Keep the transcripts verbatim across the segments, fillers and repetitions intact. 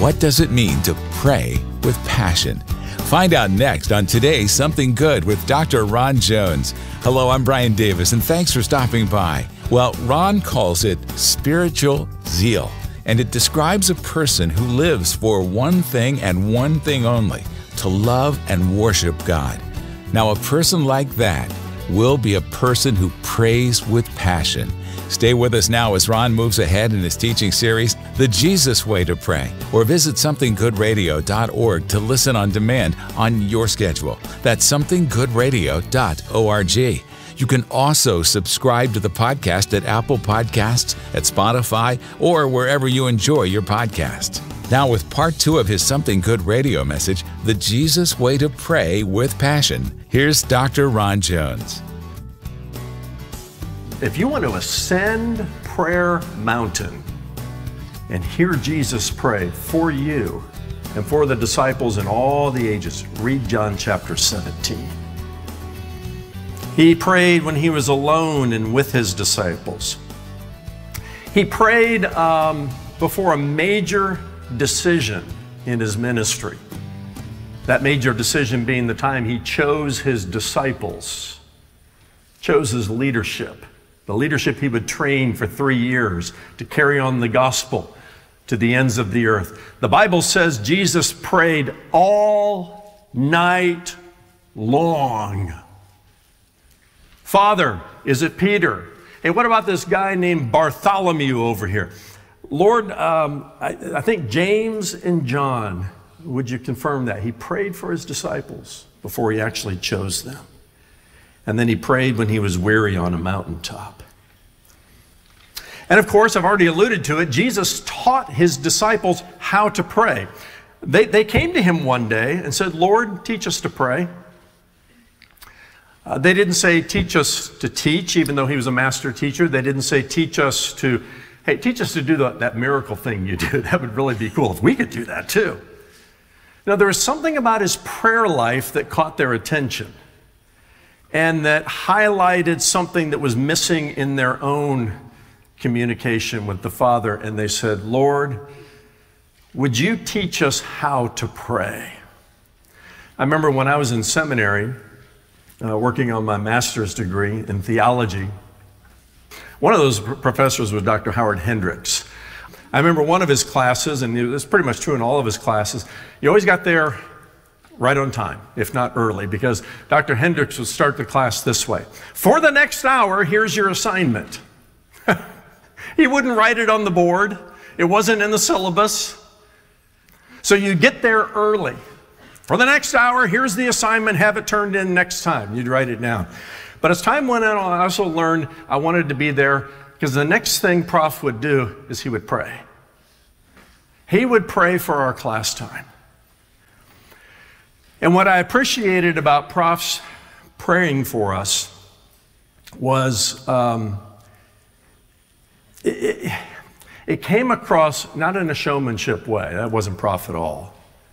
What does it mean to pray with passion? Find out next on today's Something Good with Doctor Ron Jones. Hello, I'm Brian Davis, and thanks for stopping by. Well, Ron calls it spiritual zeal, and it describes a person who lives for one thing and one thing only, to love and worship God. Now, a person like that will be a person who prays with passion. Stay with us now as Ron moves ahead in his teaching series, The Jesus Way to Pray, or visit something good radio dot org to listen on demand on your schedule. That's something good radio dot org. You can also subscribe to the podcast at Apple Podcasts, at Spotify, or wherever you enjoy your podcasts. Now with part two of his Something Good radio message, The Jesus Way to Pray with Passion, here's Doctor Ron Jones. If you want to ascend Prayer Mountain and hear Jesus pray for you and for the disciples in all the ages, read John chapter seventeen. He prayed when he was alone and with his disciples. He prayed um, before a major decision in his ministry. That major decision being the time he chose his disciples, chose his leadership. The leadership he would train for three years to carry on the gospel to the ends of the earth. The Bible says Jesus prayed all night long. Father, is it Peter? Hey, what about this guy named Bartholomew over here? Lord, um, I, I think James and John, would you confirm that? He prayed for his disciples before he actually chose them. And then he prayed when he was weary on a mountaintop. And of course, I've already alluded to it, Jesus taught his disciples how to pray. They, they came to him one day and said, Lord, teach us to pray. Uh, they didn't say, teach us to teach, even though he was a master teacher. They didn't say, teach us to, hey, teach us to do the, that miracle thing you do. That would really be cool if we could do that too. Now, there was something about his prayer life that caught their attention, and that highlighted something that was missing in their own communication with the Father. And they said, Lord, would you teach us how to pray? I remember when I was in seminary, uh, working on my master's degree in theology, one of those professors was Doctor Howard Hendricks. I remember one of his classes, and it was pretty much true in all of his classes, you always got there right on time, if not early, because Doctor Hendricks would start the class this way. For the next hour, here's your assignment. He wouldn't write it on the board. It wasn't in the syllabus. So you get there early. For the next hour, here's the assignment. Have it turned in next time. You'd write it down. But as time went on, I also learned I wanted to be there because the next thing Prof would do is he would pray. He would pray for our class time. And what I appreciated about Prof's praying for us was um, it, it, it came across not in a showmanship way. That wasn't Prof at all.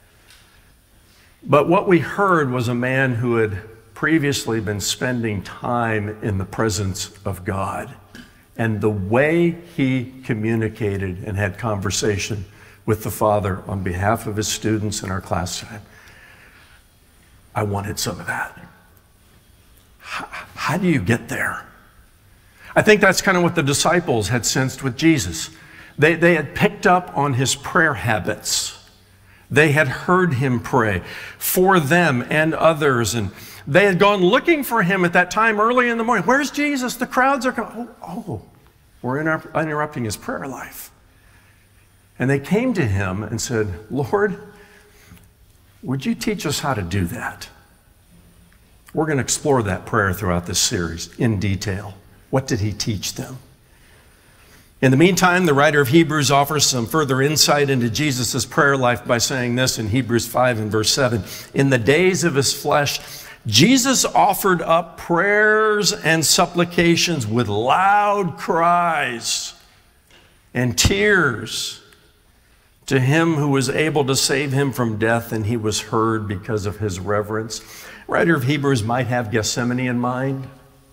But what we heard was a man who had previously been spending time in the presence of God. And the way he communicated and had conversation with the Father on behalf of his students in our class time, I wanted some of that. How, how do you get there? I think that's kind of what the disciples had sensed with Jesus. They, they had picked up on his prayer habits. They had heard him pray for them and others, and they had gone looking for him at that time early in the morning. Where's Jesus? The crowds are coming. Oh, oh, we're inter- interrupting his prayer life. And they came to him and said, Lord, would you teach us how to do that? We're going to explore that prayer throughout this series in detail. What did he teach them? In the meantime, the writer of Hebrews offers some further insight into Jesus' prayer life by saying this in Hebrews five and verse seven. In the days of his flesh, Jesus offered up prayers and supplications with loud cries and tears to him who was able to save him from death, and he was heard because of his reverence. The writer of Hebrews might have Gethsemane in mind,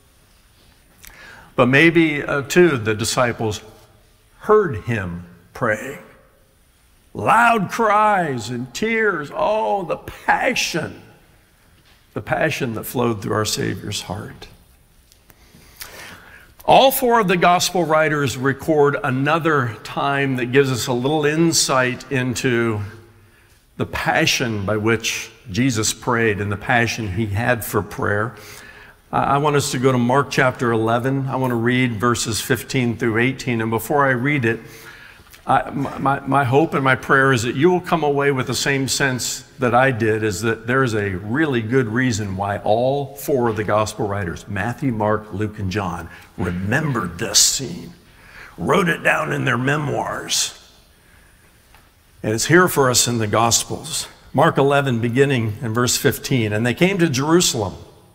but maybe uh, too the disciples heard him pray. loud cries and tears. Oh, the passion, the passion that flowed through our Savior's heart. All four of the gospel writers record another time that gives us a little insight into the passion by which Jesus prayed and the passion he had for prayer. I want us to go to Mark chapter eleven. I want to read verses fifteen through eighteen. And before I read it, I, my, my hope and my prayer is that you will come away with the same sense that I did, is that there is a really good reason why all four of the gospel writers, Matthew, Mark, Luke, and John, remembered this scene, wrote it down in their memoirs. And it's here for us in the Gospels. Mark eleven, beginning in verse fifteen. And they came to Jerusalem.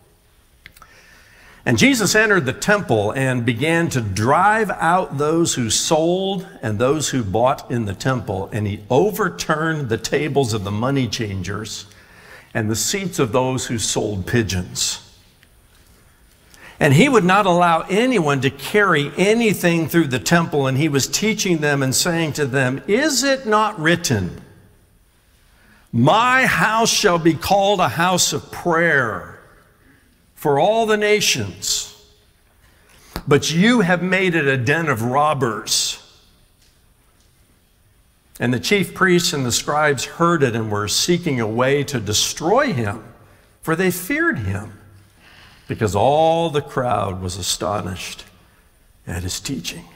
And Jesus entered the temple and began to drive out those who sold and those who bought in the temple. And he overturned the tables of the money changers and the seats of those who sold pigeons. And he would not allow anyone to carry anything through the temple. And he was teaching them and saying to them, "Is it not written, 'My house shall be called a house of prayer for all the nations, but you have made it a den of robbers'?" And the chief priests and the scribes heard it and were seeking a way to destroy him, for they feared him, because all the crowd was astonished at his teaching.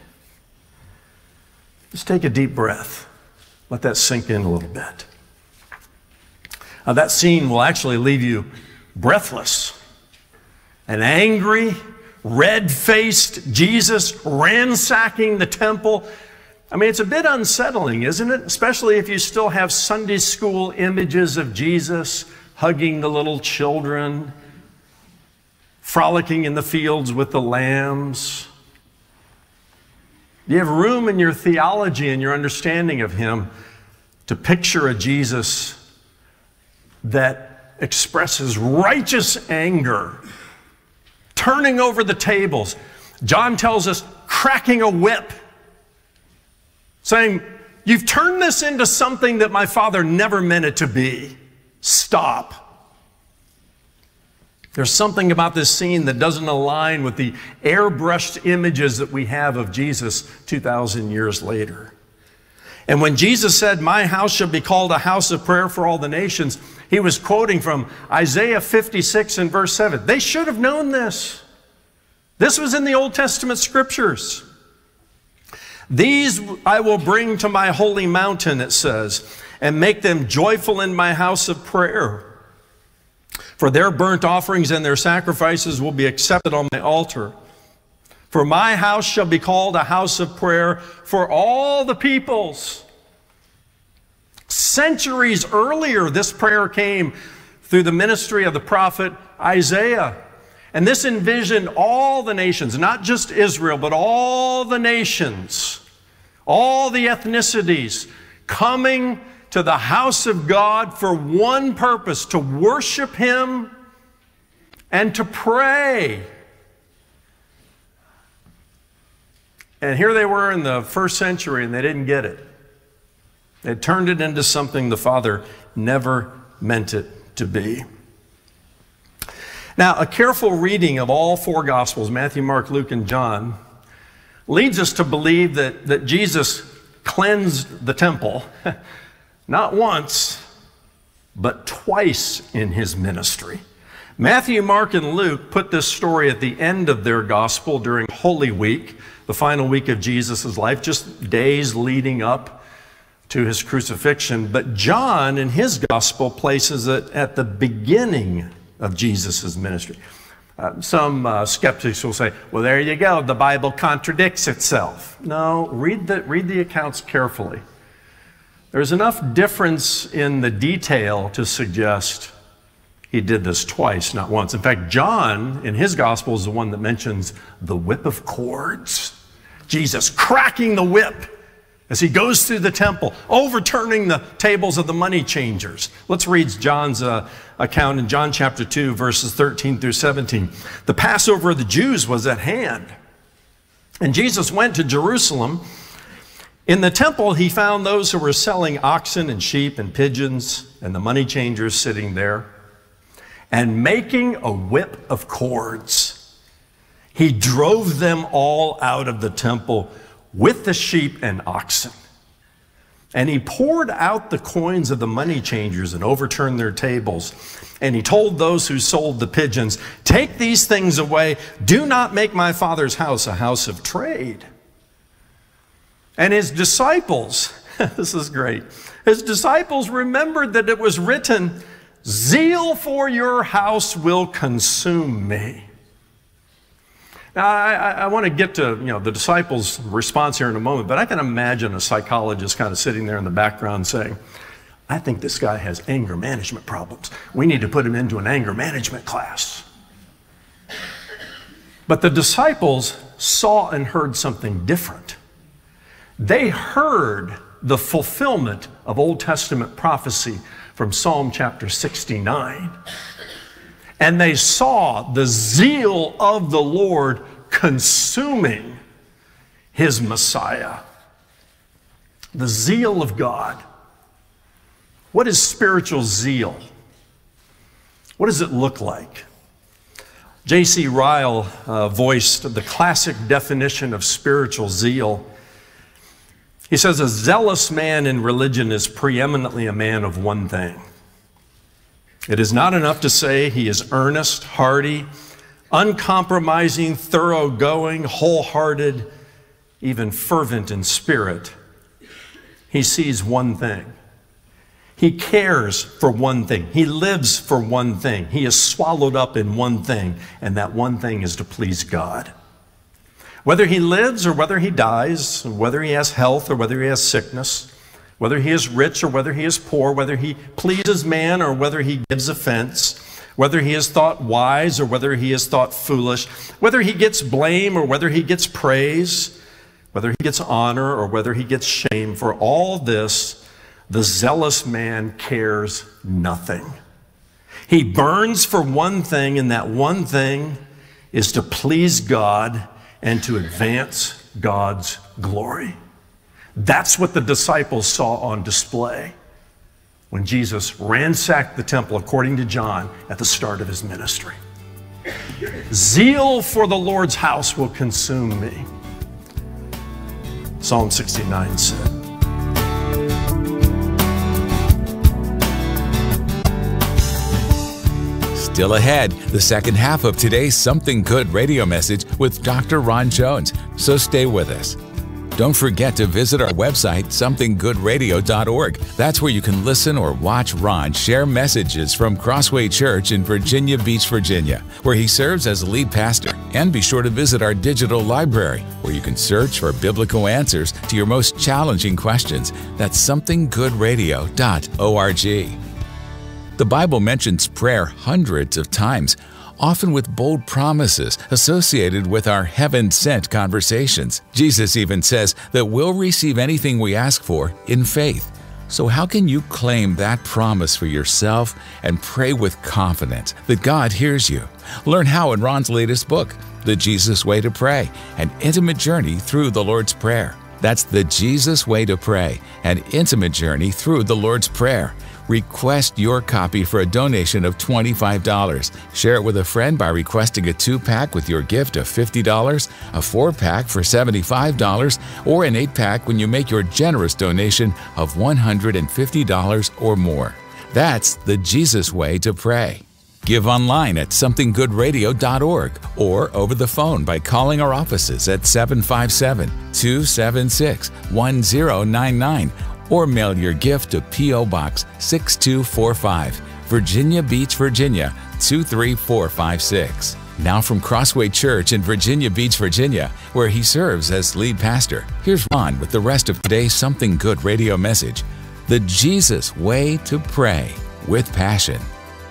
Just take a deep breath. Let that sink in a little bit. Now, that scene will actually leave you breathless. An angry, red-faced Jesus ransacking the temple. I mean, it's a bit unsettling, isn't it? Especially if you still have Sunday school images of Jesus hugging the little children, frolicking in the fields with the lambs. You have room in your theology and your understanding of him to picture a Jesus that expresses righteous anger, turning over the tables. John tells us, cracking a whip, saying, "You've turned this into something that my Father never meant it to be. Stop." There's something about this scene that doesn't align with the airbrushed images that we have of Jesus two thousand years later. And when Jesus said, "My house shall be called a house of prayer for all the nations," he was quoting from Isaiah fifty-six and verse seven. They should have known this. This was in the Old Testament scriptures. "These I will bring to my holy mountain," it says, "and make them joyful in my house of prayer. For their burnt offerings and their sacrifices will be accepted on my altar. For my house shall be called a house of prayer for all the peoples." Centuries earlier, this prayer came through the ministry of the prophet Isaiah. And this envisioned all the nations, not just Israel, but all the nations, all the ethnicities, coming to the house of God for one purpose: to worship him and to pray. And here they were in the first century, and they didn't get it. They turned it into something the Father never meant it to be. Now, a careful reading of all four Gospels, Matthew, Mark, Luke, and John, leads us to believe that, that Jesus cleansed the temple, not once, but twice in his ministry. Matthew, Mark, and Luke put this story at the end of their gospel during Holy Week, the final week of Jesus' life, just days leading up to his crucifixion. But John, in his gospel, places it at the beginning of Jesus' ministry. Uh, some uh, skeptics will say, well, there you go, the Bible contradicts itself. No, read the, read the accounts carefully. There's enough difference in the detail to suggest he did this twice, not once. In fact, John, in his gospel, is the one that mentions the whip of cords. Jesus cracking the whip as he goes through the temple, overturning the tables of the money changers. Let's read John's uh, account in John chapter two, verses thirteen through seventeen. The Passover of the Jews was at hand, and Jesus went to Jerusalem In the temple, he found those who were selling oxen and sheep and pigeons and the money changers sitting there and making a whip of cords. He drove them all out of the temple with the sheep and oxen. And he poured out the coins of the money changers and overturned their tables. And he told those who sold the pigeons, "Take these things away. Do not make my Father's house a house of trade." And his disciples, this is great, his disciples remembered that it was written, "Zeal for your house will consume me." Now, I, I want to get to you know the disciples' response here in a moment, but I can imagine a psychologist kind of sitting there in the background saying, "I think this guy has anger management problems. We need to put him into an anger management class." But the disciples saw and heard something different. They heard the fulfillment of Old Testament prophecy from Psalm chapter sixty-nine. And they saw the zeal of the Lord consuming his Messiah. The zeal of God. What is spiritual zeal? What does it look like? J C Ryle uh, voiced the classic definition of spiritual zeal. He says, "A zealous man in religion is preeminently a man of one thing. It is not enough to say he is earnest, hearty, uncompromising, thoroughgoing, wholehearted, even fervent in spirit. He sees one thing. He cares for one thing. He lives for one thing. He is swallowed up in one thing, and that one thing is to please God. Whether he lives or whether he dies, whether he has health or whether he has sickness, whether he is rich or whether he is poor, whether he pleases man or whether he gives offense, whether he is thought wise or whether he is thought foolish, whether he gets blame or whether he gets praise, whether he gets honor or whether he gets shame, for all this, the zealous man cares nothing. He burns for one thing, and that one thing is to please God and to advance God's glory." That's what the disciples saw on display when Jesus ransacked the temple, according to John, at the start of his ministry. Zeal for the Lord's house will consume me, Psalm sixty-nine said. Still ahead, the second half of today's Something Good radio message with Doctor Ron Jones. So stay with us. Don't forget to visit our website, something good radio dot org. That's where you can listen or watch Ron share messages from Crossway Church in Virginia Beach, Virginia, where he serves as lead pastor. And be sure to visit our digital library, where you can search for biblical answers to your most challenging questions. That's something good radio dot org. The Bible mentions prayer hundreds of times, often with bold promises associated with our heaven-sent conversations. Jesus even says that we'll receive anything we ask for in faith. So how can you claim that promise for yourself and pray with confidence that God hears you? Learn how in Ron's latest book, The Jesus Way to Pray, An Intimate Journey Through the Lord's Prayer. That's The Jesus Way to Pray, An Intimate Journey Through the Lord's Prayer. Request your copy for a donation of twenty-five dollars. Share it with a friend by requesting a two-pack with your gift of fifty dollars, a four-pack for seventy-five dollars, or an eight-pack when you make your generous donation of one hundred fifty dollars or more. That's the Jesus Way to Pray. Give online at something good radio dot org or over the phone by calling our offices at seven five seven, two seven six, one zero nine nine. Or mail your gift to P O Box six two four five, Virginia Beach, Virginia two three four five six. Now from Crossway Church in Virginia Beach, Virginia, where he serves as lead pastor, here's Ron with the rest of today's Something Good radio message, The Jesus Way to Pray with Passion.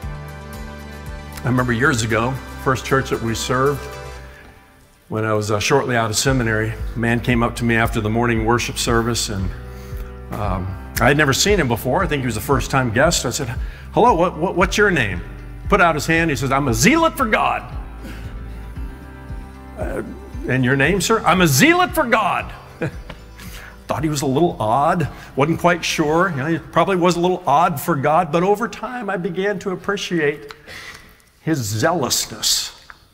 I remember years ago, first church that we served, when I was uh, shortly out of seminary, a man came up to me after the morning worship service, and Um, I had never seen him before. I think he was a first-time guest. I said, "Hello, what, what, what's your name?" Put out his hand. He says, "I'm a zealot for God." Uh, and your name, sir? "I'm a zealot for God." thought he was a little odd, wasn't quite sure. You know, he probably was a little odd for God, but over time I began to appreciate his zealousness.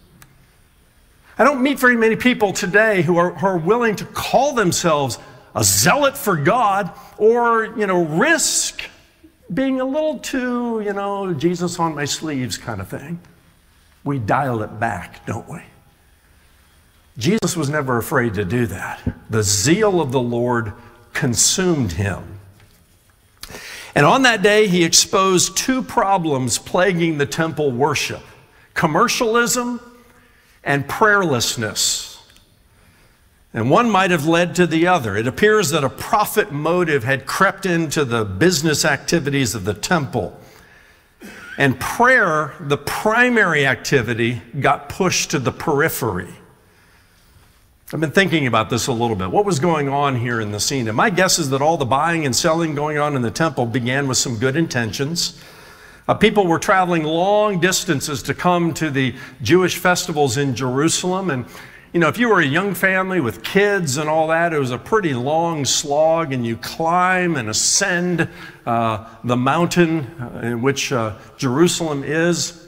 I don't meet very many people today who are, who are willing to call themselves a zealot for God or, you know, risk being a little too, you know, Jesus on my sleeves kind of thing. We dial it back, don't we? Jesus was never afraid to do that. The zeal of the Lord consumed him. And on that day, he exposed two problems plaguing the temple worship: commercialism and prayerlessness. And one might have led to the other. It appears that a profit motive had crept into the business activities of the temple. And prayer, the primary activity, got pushed to the periphery. I've been thinking about this a little bit. What was going on here in the scene? And my guess is that all the buying and selling going on in the temple began with some good intentions. Uh, people were traveling long distances to come to the Jewish festivals in Jerusalem. And, you know, if you were a young family with kids and all that, it was a pretty long slog, and you climb and ascend uh, the mountain uh, in which uh, Jerusalem is.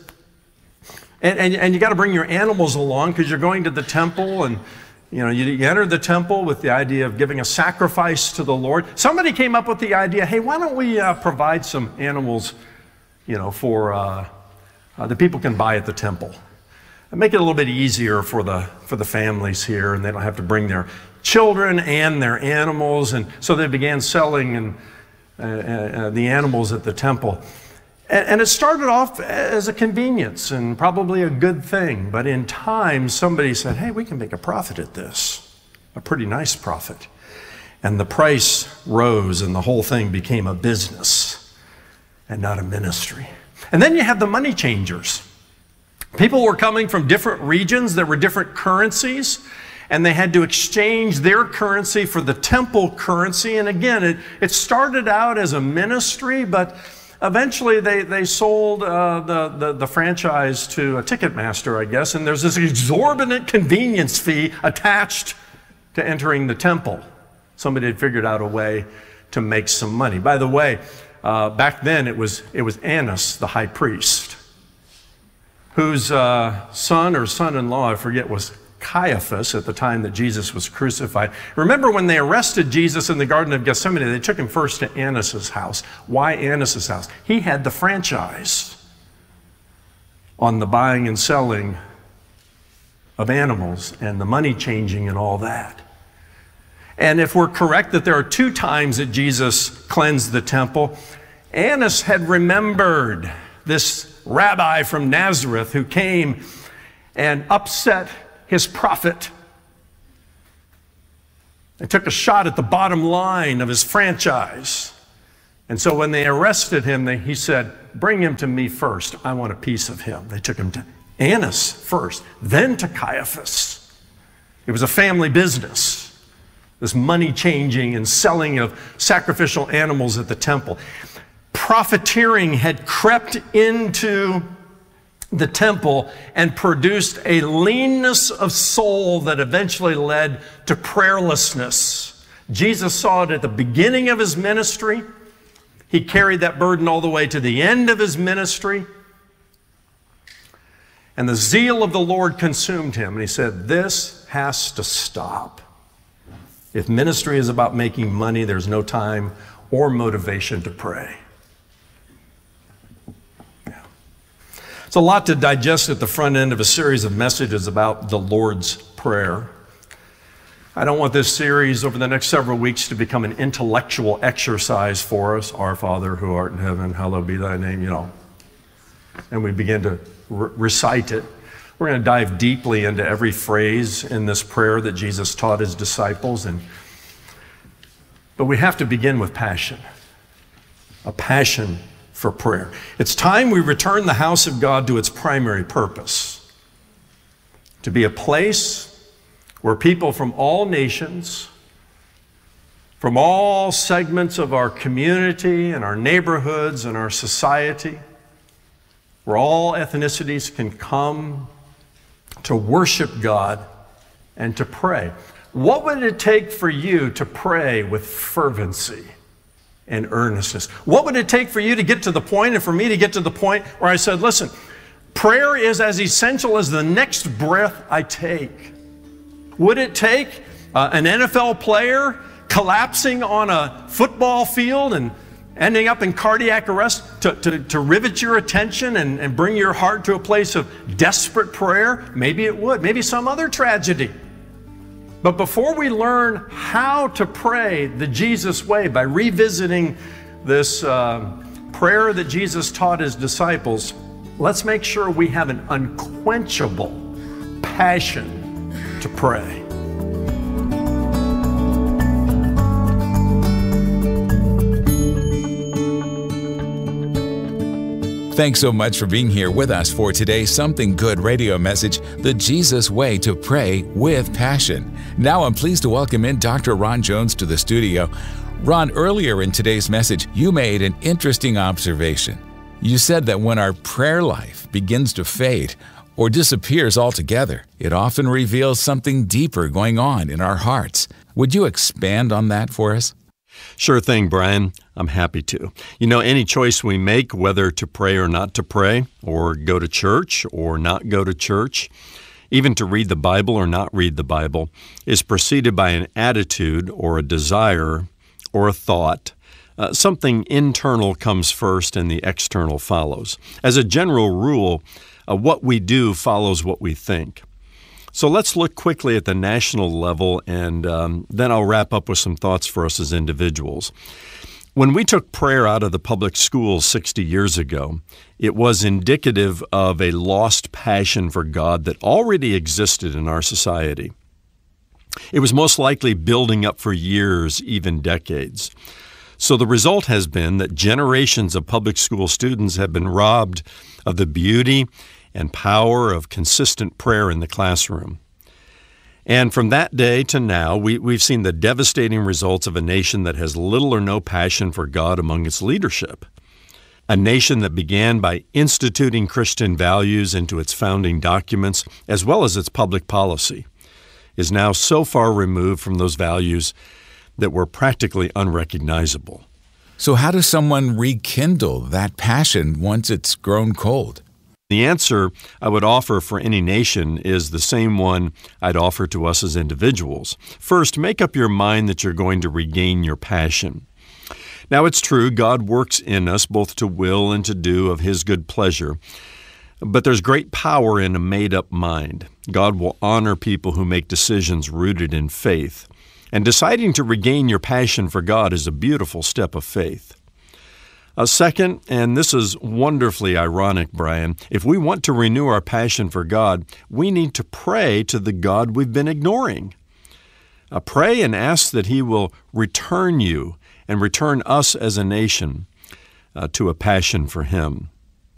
And, and, and you got to bring your animals along because you're going to the temple, and you know, you, you enter the temple with the idea of giving a sacrifice to the Lord. Somebody came up with the idea, hey, why don't we uh, provide some animals, you know, for uh, uh, that people can buy at the temple. And make it a little bit easier for the, for the families here, and they don't have to bring their children and their animals. And so they began selling and, uh, uh, the animals at the temple. And it started off as a convenience and probably a good thing, but in time somebody said, hey, we can make a profit at this, a pretty nice profit. And the price rose and the whole thing became a business and not a ministry. And then you have the money changers. People were coming from different regions, there were different currencies, and they had to exchange their currency for the temple currency. And again, it, it started out as a ministry, but eventually, they, they sold uh, the, the, the franchise to a Ticketmaster, I guess, and there's this exorbitant convenience fee attached to entering the temple. Somebody had figured out a way to make some money. By the way, uh, back then it was, it was Annas, the high priest, whose uh, son or son-in-law, I forget, was Caiaphas at the time that Jesus was crucified. Remember when they arrested Jesus in the Garden of Gethsemane, they took him first to Annas' house. Why Annas' house? He had the franchise on the buying and selling of animals and the money changing and all that. And if we're correct that there are two times that Jesus cleansed the temple, Annas had remembered this rabbi from Nazareth who came and upset his prophet. They took a shot at the bottom line of his franchise. And so when they arrested him, they, he said, bring him to me first. I want a piece of him. They took him to Annas first, then to Caiaphas. It was a family business, this money changing and selling of sacrificial animals at the temple. Profiteering had crept into the temple and produced a leanness of soul that eventually led to prayerlessness. Jesus saw it at the beginning of his ministry. He carried that burden all the way to the end of his ministry. And the zeal of the Lord consumed him. And he said, this has to stop. If ministry is about making money, there's no time or motivation to pray. It's a lot to digest at the front end of a series of messages about the Lord's Prayer. I don't want this series over the next several weeks to become an intellectual exercise for us. Our Father who art in heaven, hallowed be thy name, you know. And we begin to re- recite it. We're going to dive deeply into every phrase in this prayer that Jesus taught his disciples. And, but we have to begin with passion, a passion for prayer. It's time we return the house of God to its primary purpose, to be a place where people from all nations, from all segments of our community and our neighborhoods and our society, where all ethnicities can come to worship God and to pray. what would it take for you to pray with fervency and earnestness? What would it take for you to get to the point, and for me to get to the point where I said, listen, prayer is as essential as the next breath I take? Would it take uh, an N F L player collapsing on a football field and ending up in cardiac arrest to, to, to rivet your attention and, and bring your heart to a place of desperate prayer? Maybe it would. Maybe some other tragedy. But before we learn how to pray the Jesus way by revisiting this uh, prayer that Jesus taught his disciples, let's make sure we have an unquenchable passion to pray. Thanks so much for being here with us for today's Something Good radio message, The Jesus Way to Pray with Passion. Now I'm pleased to welcome in Doctor Ron Jones to the studio. Ron, earlier in today's message, you made an interesting observation. You said that when our prayer life begins to fade or disappears altogether, it often reveals something deeper going on in our hearts. Would you expand on that for us? Sure thing, Brian. I'm happy to. You know, any choice we make, whether to pray or not to pray, or go to church or not go to church, even to read the Bible or not read the Bible, is preceded by an attitude or a desire or a thought. Uh, something internal comes first and the external follows. As a general rule, uh, what we do follows what we think. So let's look quickly at the national level, and um, then I'll wrap up with some thoughts for us as individuals. When we took prayer out of the public schools sixty years ago, it was indicative of a lost passion for God that already existed in our society. It was most likely building up for years, even decades. So the result has been that generations of public school students have been robbed of the beauty and power of consistent prayer in the classroom. And from that day to now, we, we've seen the devastating results of a nation that has little or no passion for God among its leadership. A nation that began by instituting Christian values into its founding documents, as well as its public policy, is now so far removed from those values that were practically unrecognizable. So how does someone rekindle that passion once it's grown cold? The answer I would offer for any nation is the same one I'd offer to us as individuals. First, make up your mind that you're going to regain your passion. Now, it's true, God works in us both to will and to do of His good pleasure, but there's great power in a made-up mind. God will honor people who make decisions rooted in faith, and deciding to regain your passion for God is a beautiful step of faith. A second, and this is wonderfully ironic, Brian, if we want to renew our passion for God, we need to pray to the God we've been ignoring. Uh, pray and ask that He will return you and return us as a nation uh, to a passion for Him.